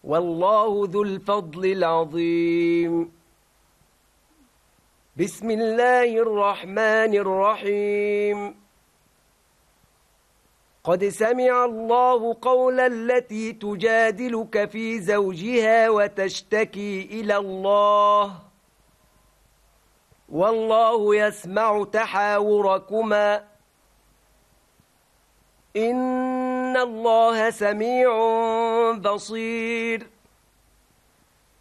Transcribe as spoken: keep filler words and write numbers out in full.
والله ذو الفضل العظيم. بسم الله الرحمن الرحيم. قد سمع الله قول التي تجادلك في زوجها وتشتكي إلى الله والله يسمع تحاوركما إن الله سميع بصير.